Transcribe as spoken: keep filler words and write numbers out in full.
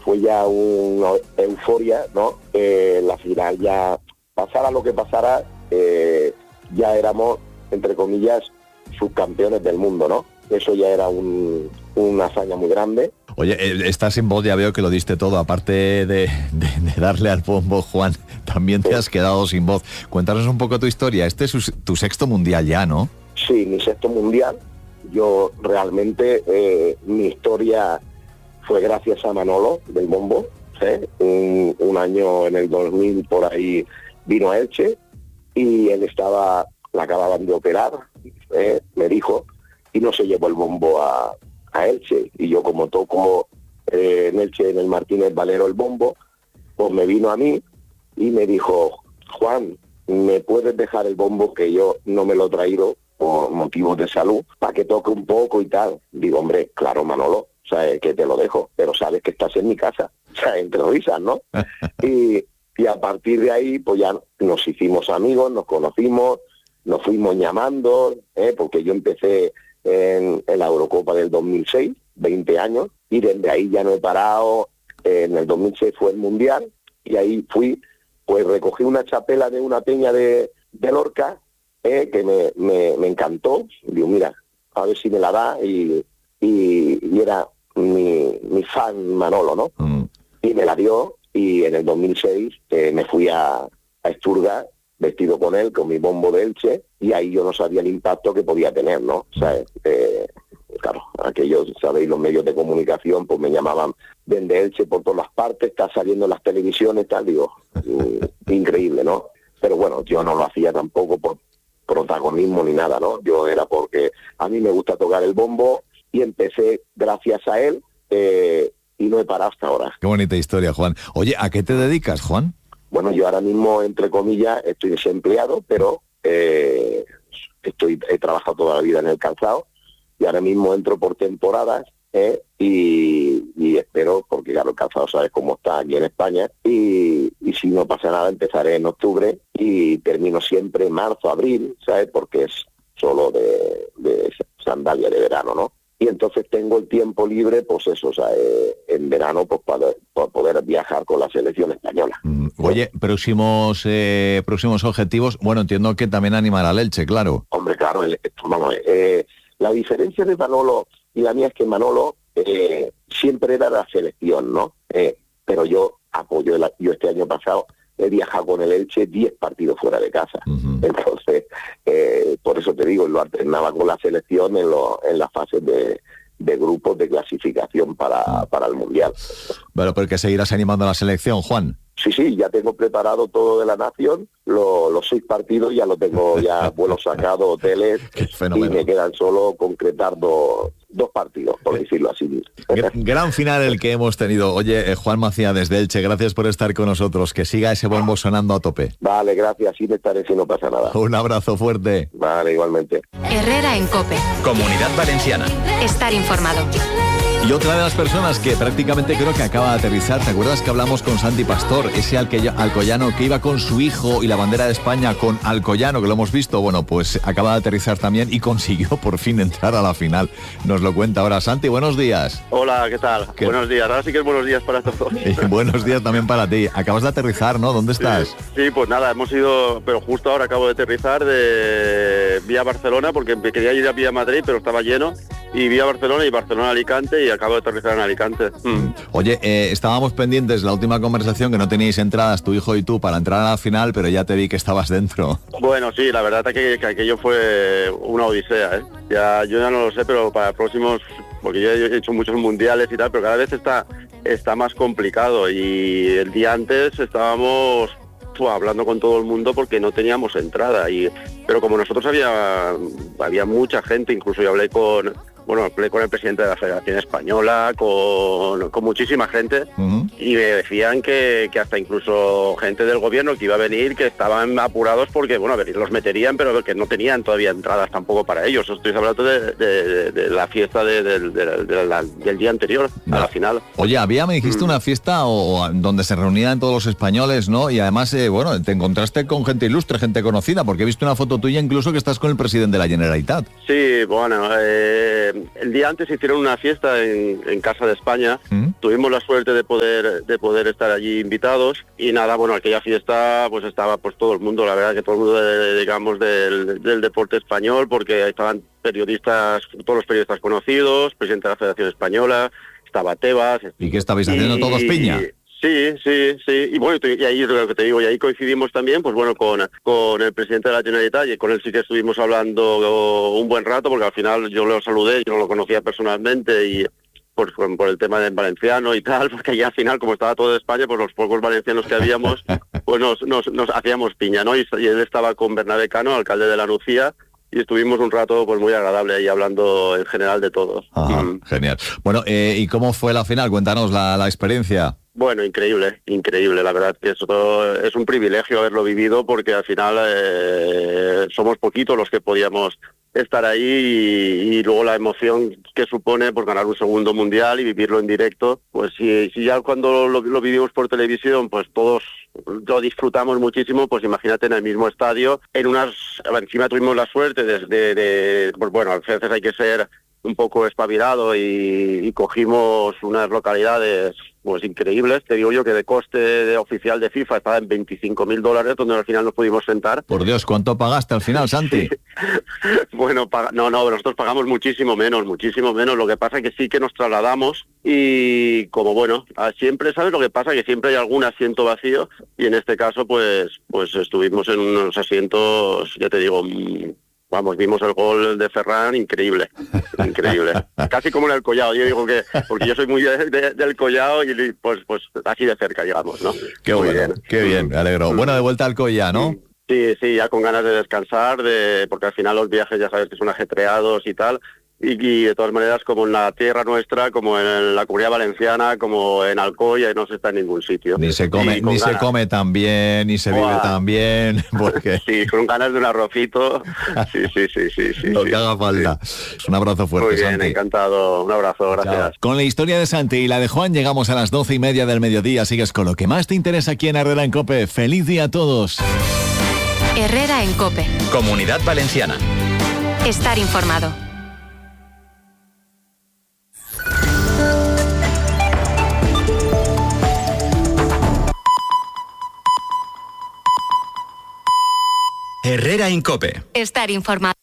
fue ya una euforia, ¿no? Eh, la final ya, pasara lo que pasara, eh, ya éramos, entre comillas, subcampeones del mundo, ¿no? Eso ya era un, una hazaña muy grande. Oye, estás en voz, ya veo que lo diste todo, aparte de, de, de darle al bombo, Juan, también te sí. has quedado sin voz. Cuéntanos un poco tu historia, este es tu sexto mundial ya, ¿no? Sí, mi sexto mundial. Yo realmente, eh, mi historia fue gracias a Manolo del bombo, ¿eh? un, un año en el dos mil por ahí vino a Elche y él estaba, la acababan de operar, ¿eh? me dijo, y no se llevó el bombo a, a Elche, y yo como toco eh, en Elche, en el Martínez Valero el bombo, pues me vino a mí y me dijo, Juan, ¿me puedes dejar el bombo que yo no me lo he traído por motivos de salud, para que toque un poco y tal? Digo, hombre, claro, Manolo, o sea, que te lo dejo, pero sabes que estás en mi casa, o sea, entre risas, ¿no? y, y a partir de ahí, pues ya nos hicimos amigos, nos conocimos, nos fuimos llamando, ¿eh? porque yo empecé en, en la Eurocopa del dos mil seis, veinte años, y desde ahí ya no he parado. En el dos mil seis fue el Mundial, y ahí fui, pues recogí una chapela de una peña de, de Lorca, eh, que me, me, me encantó. Digo, mira, a ver si me la da, y, y, y era mi, mi fan Manolo, ¿no? Mm. Y me la dio, y en el dos mil seis eh, me fui a, a Esturga, vestido con él, con mi bombo de Elche, y ahí yo no sabía el impacto que podía tener, ¿no? O sea, eh, claro, aquellos, sabéis, los medios de comunicación, pues me llamaban desde Elche por todas las partes, está saliendo en las televisiones, tal, digo, increíble, ¿no? Pero bueno, yo no lo hacía tampoco por protagonismo ni nada, ¿no? Yo era porque a mí me gusta tocar el bombo, y empecé gracias a él, eh, y no he parado hasta ahora. Qué bonita historia, Juan. Oye, ¿a qué te dedicas, Juan? Bueno, yo ahora mismo, entre comillas, estoy desempleado, pero eh, estoy he trabajado toda la vida en el calzado, y ahora mismo entro por temporadas, eh, y, y espero, porque claro, el calzado sabes cómo está aquí en España, y, y si no pasa nada empezaré en octubre y termino siempre en marzo, abril, ¿sabes? Porque es solo de, de sandalia de verano, ¿no? Y entonces tengo el tiempo libre, pues eso, o sea, eh, en verano, pues para, para poder viajar con la selección española. Mm, oye, próximos eh, próximos objetivos, bueno, entiendo que también animar al Elche, claro. Hombre, claro, el, vamos, eh, la diferencia de Manolo y la mía es que Manolo eh, siempre era la selección, ¿no? Eh, pero yo apoyo, el, yo este año pasado he viajado con el Elche diez partidos fuera de casa. Uh-huh. Entonces, eh, por eso te digo, lo alternaba con la selección en, lo, en las fases de, de grupos de clasificación para, uh-huh. para el Mundial. Bueno, pero que seguirás animando a la selección, Juan. Sí, sí, ya tengo preparado todo de la nación, lo, los seis partidos ya lo tengo ya vuelos sacados, hoteles, y me quedan solo concretar dos, dos partidos, por decirlo así. Gran final el que hemos tenido. Oye, Juan Macía desde Elche, gracias por estar con nosotros, que siga ese bombo sonando a tope. Vale, gracias, sí me estaré si no pasa nada. Un abrazo fuerte. Vale, igualmente. Herrera en COPE. Comunidad Valenciana. Estar informado. Y otra de las personas que prácticamente creo que acaba de aterrizar, ¿te acuerdas que hablamos con Santi Pastor, ese alcoyano que iba con su hijo y la bandera de España con Alcoyano, que lo hemos visto? Bueno, pues acaba de aterrizar también y consiguió por fin entrar a la final. Nos lo cuenta ahora Santi, buenos días. Hola, ¿qué tal? ¿Qué? Buenos días, ahora sí que es buenos días para todos. Y buenos días también para ti. Acabas de aterrizar, ¿no? ¿Dónde estás? Sí, sí, pues nada, hemos ido, pero justo ahora acabo de aterrizar de vía Barcelona, porque quería ir a vía Madrid, pero estaba lleno, y vía Barcelona y Barcelona Alicante, y acabo de aterrizar en Alicante. Mm. Oye, eh, estábamos pendientes la última conversación que no teníais entradas tu hijo y tú para entrar a la final, pero ya te vi que estabas dentro. Bueno, sí, la verdad es que, que aquello fue una odisea, ¿eh? Ya, yo ya no lo sé, pero para próximos, porque yo he hecho muchos mundiales y tal, pero cada vez está, está más complicado, y el día antes estábamos hablando con todo el mundo porque no teníamos entrada, y pero como nosotros había había mucha gente, incluso yo hablé con bueno hablé con el presidente de la Federación Española, con, con muchísima gente, uh-huh. y me decían que, que hasta incluso gente del gobierno que iba a venir, que estaban apurados porque bueno, a ver, los meterían, pero que no tenían todavía entradas tampoco para ellos. Estoy hablando de, de, de la fiesta de, de, de, de la, del día anterior no. a la final. Oye, había, me dijiste, mm. una fiesta o, o donde se reunían todos los españoles, ¿no? Y además, eh, bueno, te encontraste con gente ilustre, gente conocida, porque he visto una foto tuya incluso que estás con el presidente de la Generalitat. Sí, bueno, eh, eh, el día antes hicieron una fiesta en, en Casa de España. ¿Mm? Tuvimos la suerte de poder de poder estar allí invitados y nada, bueno, aquella fiesta pues estaba pues todo el mundo, la verdad que todo el mundo de, digamos del, del deporte español, porque ahí estaban periodistas, todos los periodistas conocidos, presidente de la Federación Española, estaba Tebas. ¿Y qué estabais haciendo y, todos piña? Sí, sí, sí, y bueno, y ahí es lo que te digo, y ahí coincidimos también, pues bueno, con, con el presidente de la Generalitat, y con él sí que estuvimos hablando un buen rato, porque al final yo lo saludé, yo no lo conocía personalmente, y por, por el tema del valenciano y tal, porque allá al final, como estaba todo de España, pues los pocos valencianos que habíamos, pues nos, nos, nos hacíamos piña, ¿no? Y, y él estaba con Bernabé Cano, alcalde de La Nucía, y estuvimos un rato pues muy agradable ahí hablando en general de todo. Ajá, mm. Genial. Bueno, eh, ¿y cómo fue la final? Cuéntanos la, la experiencia. Bueno, increíble, increíble, la verdad que eso es un privilegio haberlo vivido, porque al final eh, somos poquitos los que podíamos estar ahí, y, y luego la emoción que supone por ganar un segundo mundial y vivirlo en directo, pues si, si ya cuando lo, lo vivimos por televisión, pues todos lo disfrutamos muchísimo, pues imagínate en el mismo estadio, en unas, encima tuvimos la suerte de, de, de pues bueno, a veces hay que ser un poco espabilado y, y cogimos unas localidades pues increíbles. Te digo yo que de coste de oficial de FIFA estaba en veinticinco mil dólares, donde al final nos pudimos sentar. Por Dios, ¿cuánto pagaste al final, Santi? Sí. Bueno, paga, no, no, nosotros pagamos muchísimo menos, muchísimo menos. Lo que pasa es que sí que nos trasladamos y como bueno, siempre, ¿sabes? Lo que pasa es que siempre hay algún asiento vacío, y en este caso pues, pues estuvimos en unos asientos, ya te digo, vamos, vimos el gol de Ferran, increíble, increíble. Casi como en el Collao, yo digo que, porque yo soy muy de, de, del Collao, y pues pues así de cerca llegamos, ¿no? Qué muy bueno, bien. Qué bien, me alegro. Bueno, de vuelta al Collao, ¿no? Sí, sí, ya con ganas de descansar, de porque al final los viajes ya sabes que son ajetreados y tal. Y, y de todas maneras, como en la tierra nuestra, como en la Comunidad Valenciana, como en Alcoy, no se está en ningún sitio. Ni se come, ni ganas. se come tan bien, ni se Buah. vive tan bien, porque... Sí, con ganas de un arrocito. Sí, sí, sí, sí, sí. Lo sí, que haga falta. Sí. Un abrazo fuerte, Muy bien, Santi. Encantado. Un abrazo, gracias. Chao. Con la historia de Santi y la de Juan llegamos a las doce y media del mediodía. Sigues con lo que más te interesa aquí en Herrera en COPE. ¡Feliz día a todos! Herrera en COPE. Comunidad Valenciana. Estar informado. Herrera en COPE. Estar informado.